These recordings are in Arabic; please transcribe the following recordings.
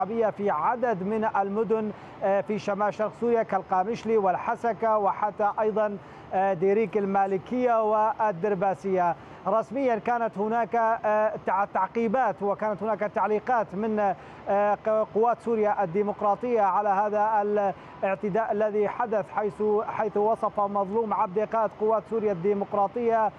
في عدد من المدن في شمال شرق سوريا كالقامشلي والحسكة وحتى أيضا ديريك المالكية والدرباسية. رسميا كانت هناك تعقيبات وكانت هناك تعليقات من قوات سوريا الديمقراطية على هذا الاعتداء الذي حدث، حيث وصف مظلوم عبد قائد قوات سوريا الديمقراطية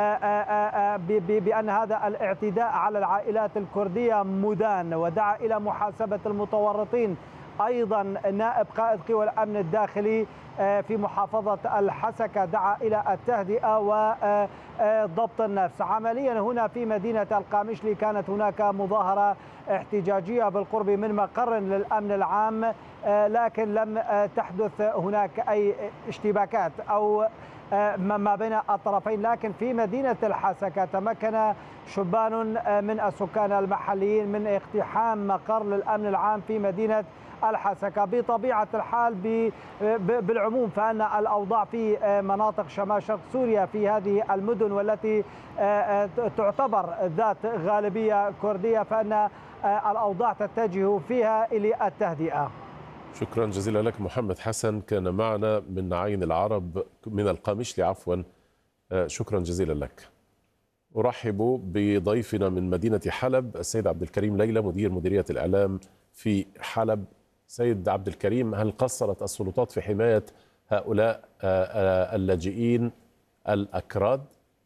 بأن هذا الاعتداء على العائلات الكردية مدان، ودعا إلى محاسبة المتورطين. أيضا نائب قائد قوى الأمن الداخلي في محافظة الحسكة دعا إلى التهدئة وضبط النفس. عمليا هنا في مدينة القامشلي كانت هناك مظاهرة احتجاجية بالقرب من مقر للأمن العام، لكن لم تحدث هناك أي اشتباكات أو ما بين الطرفين. لكن في مدينة الحسكة تمكن شبان من السكان المحليين من اقتحام مقر للأمن العام في مدينة الحسكة. بطبيعة الحال بالعموم فإن الأوضاع في مناطق شمال شرق سوريا في هذه المدن والتي تعتبر ذات غالبية كردية فإن الأوضاع تتجه فيها إلى التهدئة. شكرا جزيلا لك محمد حسن، كان معنا من عين العرب من القامشلي عفوا. شكرا جزيلا لك. أرحب بضيفنا من مدينة حلب السيد عبد الكريم ليلى، مديرية الإعلام في حلب. سيد عبد الكريم، هل قصرت السلطات في حماية هؤلاء اللاجئين الأكراد؟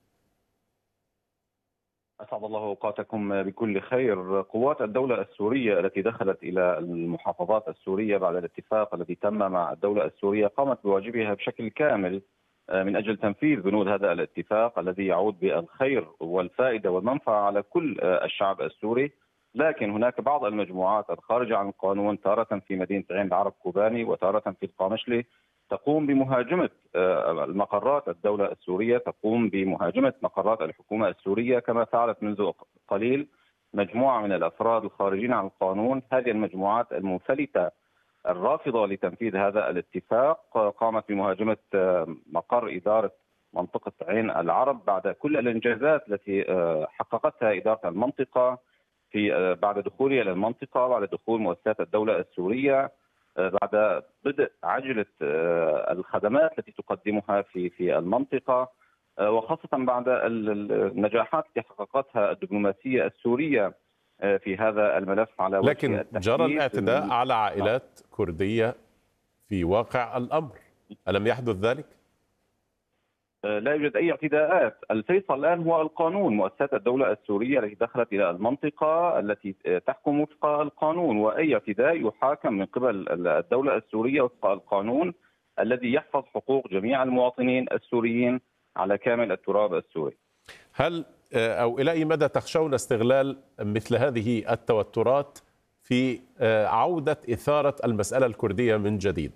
أسعد الله أوقاتكم بكل خير. قوات الدولة السورية التي دخلت إلى المحافظات السورية بعد الاتفاق الذي تم مع الدولة السورية قامت بواجبها بشكل كامل من أجل تنفيذ بنود هذا الاتفاق الذي يعود بالخير والفائدة والمنفعة على كل الشعب السوري. لكن هناك بعض المجموعات الخارجة عن القانون، تارة في مدينة عين العرب كوباني وتارة في القامشلي، تقوم بمهاجمة المقرات الدولة السورية، تقوم بمهاجمة مقرات الحكومة السورية، كما فعلت منذ قليل مجموعة من الأفراد الخارجين عن القانون. هذه المجموعات المنفلتة الرافضة لتنفيذ هذا الاتفاق قامت بمهاجمة مقر إدارة منطقة عين العرب بعد كل الإنجازات التي حققتها إدارة المنطقة بعد دخولها إلى المنطقة، بعد دخول مؤسسات الدولة السورية، بعد بدء عجلة الخدمات التي تقدمها في المنطقة، وخاصة بعد النجاحات التي حققتها الدبلوماسية السورية في هذا الملف على وجه لكن جرى الاعتداء على عائلات كردية في واقع الأمر، ألم يحدث ذلك؟ لا يوجد أي اعتداءات. الفيصل الآن هو القانون، مؤسسات الدولة السورية التي دخلت إلى المنطقة التي تحكم وفق القانون، وأي اعتداء يحاكم من قبل الدولة السورية وفق القانون الذي يحفظ حقوق جميع المواطنين السوريين على كامل التراب السوري. هل أو إلى أي مدى تخشون استغلال مثل هذه التوترات في عودة إثارة المسألة الكردية من جديد؟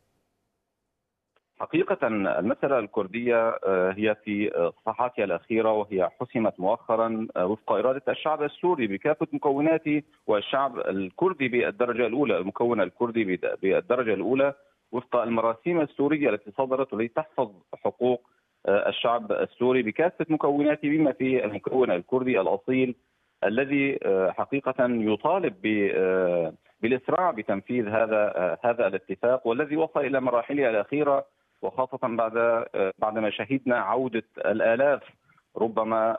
حقيقة المسألة الكردية هي في صفحاتها الأخيرة، وهي حسمت مؤخرا وفق إرادة الشعب السوري بكافة مكوناته، والشعب الكردي بالدرجة الأولى، المكون الكردي بالدرجة الأولى وفق المراسيم السورية التي صدرت والتي تحفظ حقوق الشعب السوري بكافة مكوناته، بما فيه المكون الكردي الأصيل الذي حقيقة يطالب بالإسراع بتنفيذ هذا الاتفاق، والذي وصل إلى مراحله الأخيرة، وخاصة بعدما شهدنا عودة الآلاف ربما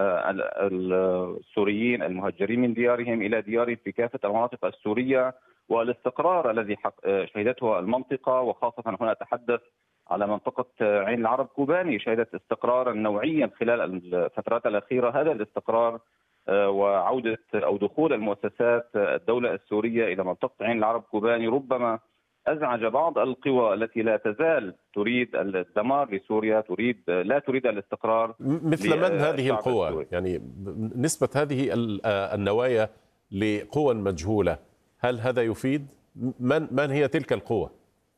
السوريين المهجرين من ديارهم إلى ديارهم في كافة المناطق السورية، والاستقرار الذي شهدته المنطقة، وخاصة هنا أتحدث على منطقة عين العرب كوباني، شهدت استقرارا نوعيا خلال الفترات الأخيرة. هذا الاستقرار وعودة أو دخول المؤسسات الدولة السورية إلى منطقة عين العرب كوباني ربما أزعج بعض القوى التي لا تزال تريد الدمار لسوريا، لا تريد الاستقرار. مثل من هذه القوى؟ السوري. يعني نسبة هذه النوايا لقوى مجهولة، هل هذا يفيد؟ من هي تلك القوى؟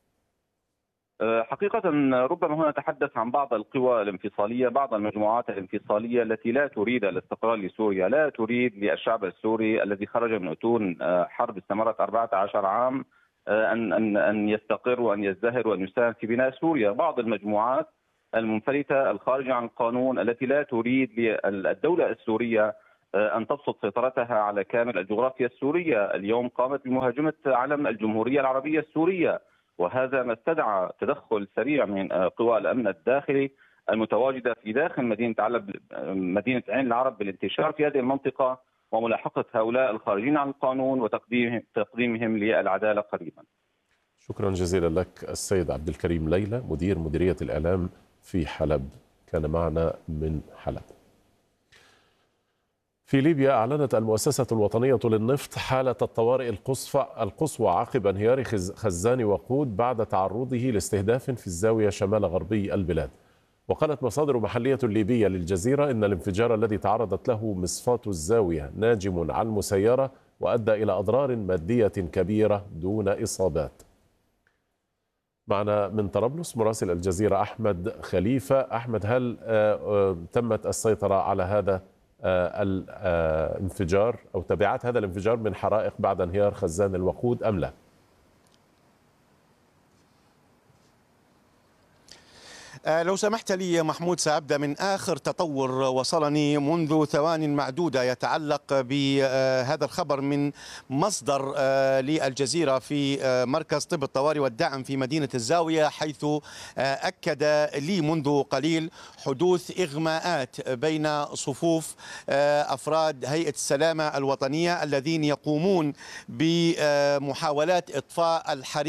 حقيقة ربما هنا نتحدث عن بعض القوى الانفصالية، بعض المجموعات الانفصالية التي لا تريد الاستقرار لسوريا، لا تريد للشعب السوري الذي خرج من أتون حرب استمرت 14 عام أن يستقر وأن يزدهر وأن يساهم في بناء سوريا. بعض المجموعات المنفلتة الخارجة عن القانون التي لا تريد للدولة السورية أن تبسط سيطرتها على كامل الجغرافيا السورية. اليوم قامت بمهاجمة علم الجمهورية العربية السورية، وهذا ما استدعى تدخل سريع من قوى الأمن الداخلي المتواجدة في داخل مدينة عين العرب بالانتشار في هذه المنطقة وملاحقة هؤلاء الخارجين عن القانون وتقديمهم للعدالة قريبا. شكرا جزيلا لك السيد عبد الكريم ليلى، مديرية الإعلام في حلب، كان معنا من حلب. في ليبيا أعلنت المؤسسة الوطنية للنفط حالة الطوارئ القصوى عقب انهيار خزان وقود بعد تعرضه لاستهداف في الزاوية شمال غربي البلاد. وقالت مصادر محلية ليبية للجزيرة إن الانفجار الذي تعرضت له مصفاة الزاوية ناجم عن مسيرة وأدى إلى أضرار مادية كبيرة دون إصابات. معنا من طرابلس مراسل الجزيرة أحمد خليفة. أحمد، هل تمت السيطرة على هذا الانفجار أو تبعات هذا الانفجار من حرائق بعد انهيار خزان الوقود أم لا؟ لو سمحت لي محمود، سأبدأ من آخر تطور وصلني منذ ثوان معدودة يتعلق بهذا الخبر من مصدر للجزيرة في مركز طب الطوارئ والدعم في مدينة الزاوية، حيث أكد لي منذ قليل حدوث إغماءات بين صفوف أفراد هيئة السلامة الوطنية الذين يقومون بمحاولات إطفاء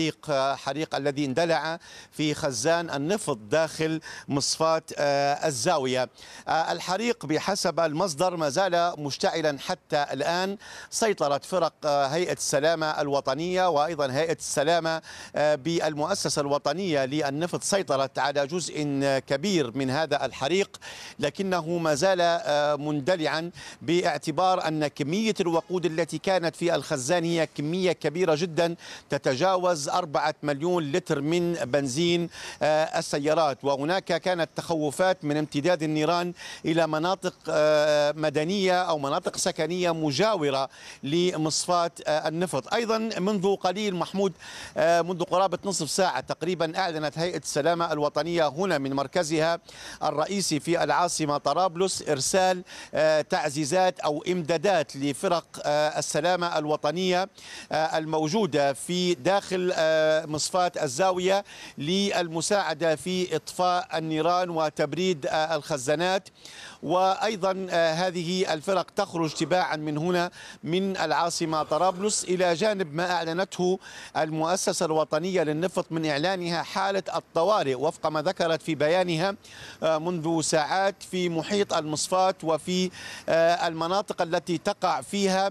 حريق الذي اندلع في خزان النفط داخل مصفاة الزاوية. الحريق بحسب المصدر ما زال مشتعلا حتى الآن. سيطرت فرق هيئة السلامة الوطنية وأيضا هيئة السلامة بالمؤسسة الوطنية للنفط سيطرت على جزء كبير من هذا الحريق، لكنه ما زال مندلعا باعتبار أن كمية الوقود التي كانت في الخزان هي كمية كبيرة جدا تتجاوز 4 مليون لتر من بنزين السيارات. وهناك كانت تخوفات من امتداد النيران إلى مناطق مدنية أو مناطق سكنية مجاورة لمصفاة النفط. أيضا منذ قليل محمود، منذ قرابة نصف ساعة تقريبا، أعلنت هيئة السلامة الوطنية هنا من مركزها الرئيسي في العاصمة طرابلس إرسال تعزيزات أو إمدادات لفرق السلامة الوطنية الموجودة في داخل مصفاة الزاوية للمساعدة في إطفاء النيران وتبريد الخزانات. وأيضا هذه الفرق تخرج تباعا من هنا من العاصمة طرابلس، إلى جانب ما أعلنته المؤسسة الوطنية للنفط من إعلانها حالة الطوارئ وفق ما ذكرت في بيانها منذ ساعات في محيط المصفاة وفي المناطق التي تقع فيها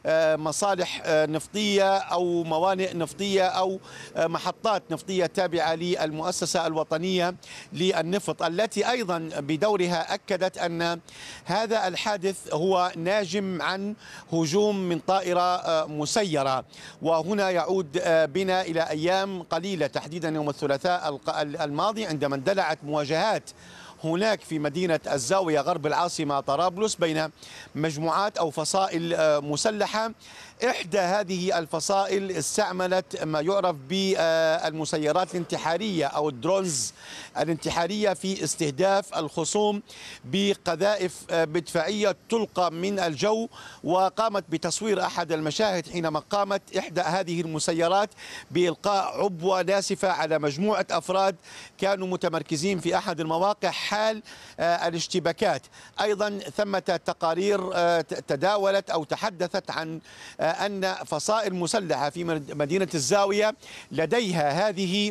مصالح نفطية أو موانئ نفطية أو محطات نفطية تابعة للمؤسسة الوطنية للنفط، التي أيضا بدورها أكدت أن هذا الحادث هو ناجم عن هجوم من طائرة مسيرة. وهنا يعود بنا إلى أيام قليلة، تحديدا يوم الثلاثاء الماضي، عندما اندلعت مواجهات هناك في مدينة الزاوية غرب العاصمة طرابلس بين مجموعات أو فصائل مسلحة. إحدى هذه الفصائل استعملت ما يعرف بالمسيرات الانتحارية أو الدرونز الانتحارية في استهداف الخصوم بقذائف مدفعية تلقى من الجو. وقامت بتصوير أحد المشاهد حينما قامت إحدى هذه المسيرات بإلقاء عبوة ناسفة على مجموعة أفراد كانوا متمركزين في أحد المواقع حال الاشتباكات. أيضا ثمة تقارير تداولت أو تحدثت عن أن فصائل مسلحة في مدينة الزاوية لديها هذه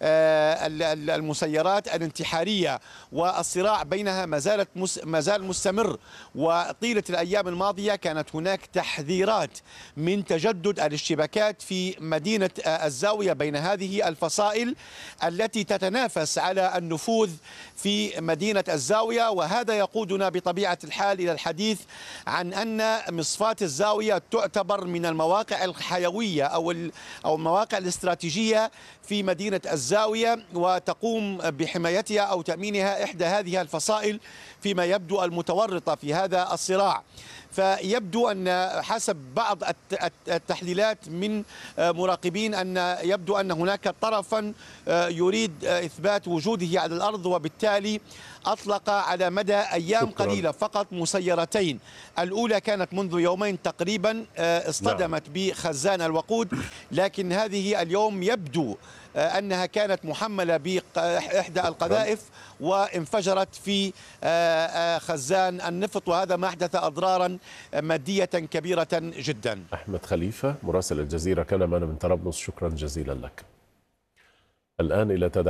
المسيرات الانتحارية، والصراع بينها ما زال مستمر. وطيلة الأيام الماضية كانت هناك تحذيرات من تجدد الاشتباكات في مدينة الزاوية بين هذه الفصائل التي تتنافس على النفوذ في مدينة الزاوية. وهذا يقودنا بطبيعة الحال إلى الحديث عن أن مصفاة الزاوية تعتبر تعتبر من المواقع الحيوية أو المواقع الاستراتيجية في مدينة الزاوية، وتقوم بحمايتها أو تأمينها إحدى هذه الفصائل فيما يبدو المتورطة في هذا الصراع. فيبدو أن حسب بعض التحليلات من مراقبين أن يبدو أن هناك طرفا يريد إثبات وجوده على الأرض، وبالتالي أطلق على مدى أيام قليلة فقط مسيرتين. الأولى كانت منذ يومين تقريبا اصطدمت بخزان الوقود، لكن هذه اليوم يبدو أنها كانت محملة بإحدى القذائف وانفجرت في خزان النفط، وهذا ما أحدث أضرارا مادية كبيرة جدا. أحمد خليفة مراسل الجزيرة كان معنا من طرابلس، شكرا جزيلا لك. الآن إلى